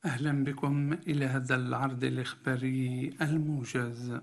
أهلا بكم إلى هذا العرض الإخباري الموجز.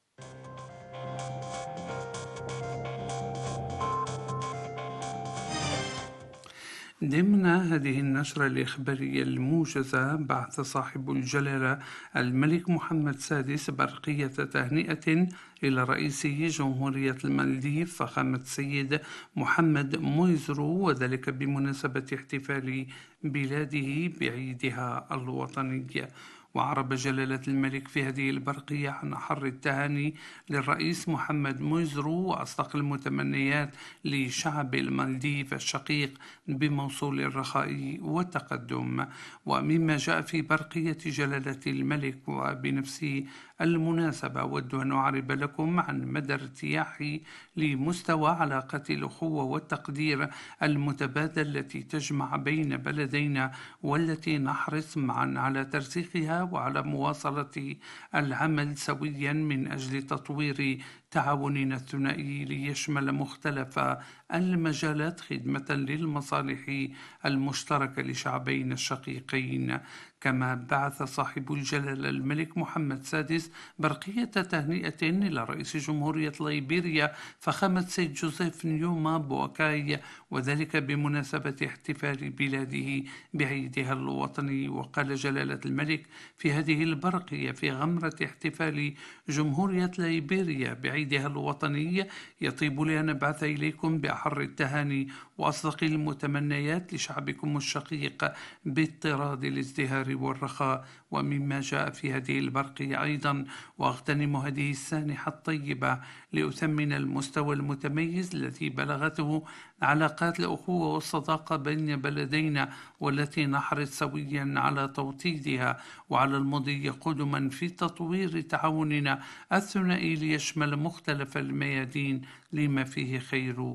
ضمن هذه النشرة الإخبارية الموجزة، بعث صاحب الجلالة الملك محمد السادس برقية تهنئة إلى رئيس جمهورية المالديف فخامة السيد محمد مويزرو، وذلك بمناسبة احتفال بلاده بعيدها الوطني. وعرب جلالة الملك في هذه البرقية عن أحر التهاني للرئيس محمد مويزرو وأصدق المتمنيات لشعب المالديف الشقيق بموصول الرخاء والتقدم. ومما جاء في برقية جلالة الملك وبنفس المناسبة، أود أن أعرب لكم عن مدى ارتياحي لمستوى علاقة الأخوة والتقدير المتبادل التي تجمع بين بلدينا، والتي نحرص معا على ترسيخها وعلى مواصلة العمل سويا من أجل تطوير تعاوننا الثنائي ليشمل مختلف المجالات خدمة للمصالح المشتركة لشعبين الشقيقين. كما بعث صاحب الجلالة الملك محمد السادس برقية تهنئة إلى رئيس جمهورية ليبيريا فخامة سيد جوزيف نيوما بوكاي، وذلك بمناسبة احتفال بلاده بعيدها الوطني. وقال جلالة الملك في هذه البرقية في غمرة احتفال جمهورية ليبيريا بعيدها الوطني: يطيب لي أن أبعث إليكم بأحر التهاني وأصدق المتمنيات لشعبكم الشقيق باضطراد الازدهار والرخاء. ومما جاء في هذه البرقية أيضا: وأغتنم هذه السانحة الطيبة لأثمن المستوى المتميز الذي بلغته علاقات الأخوة والصداقة بين بلدينا، والتي نحرص سويا على توطيدها وعلى المضي قدما في تطوير تعاوننا الثنائي ليشمل مختلف الميادين لما فيه خير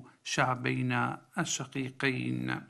شعبينا الشقيقين.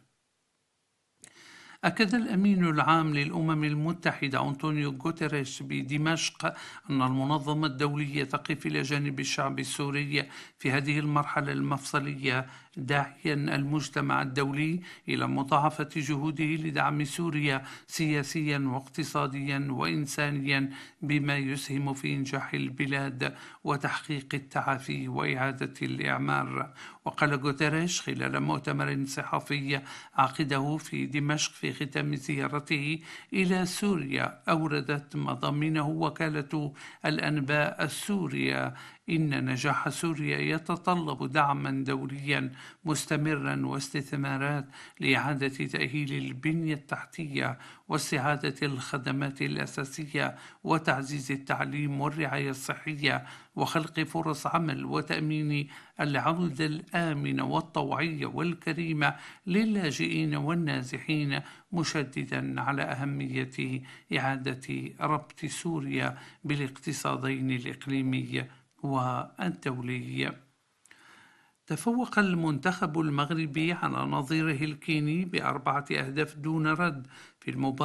أكد الأمين العام للأمم المتحدة أنطونيو غوتيريش بدمشق أن المنظمة الدولية تقف إلى جانب الشعب السوري في هذه المرحلة المفصلية، داعيا المجتمع الدولي إلى مضاعفة جهوده لدعم سوريا سياسيا واقتصاديا وإنسانيا، بما يسهم في إنجاح البلاد وتحقيق التعافي وإعادة الإعمار. وقال غوتيريش خلال مؤتمر صحفي عقده في دمشق في ختام زيارته إلى سوريا أوردت مضامينه وكالة الأنباء السورية إن نجاح سوريا يتطلب دعما دوليا مستمرا واستثمارات لإعادة تأهيل البنية التحتية واستعادة الخدمات الأساسية وتعزيز التعليم والرعاية الصحية وخلق فرص عمل وتأمين العودة الآمنة والطوعية والكريمة للاجئين والنازحين، مشددا على أهمية إعادة ربط سوريا بالاقتصادين الإقليمي والدولي. تفوق المنتخب المغربي على نظيره الكيني ب4 أهداف دون رد في المباراة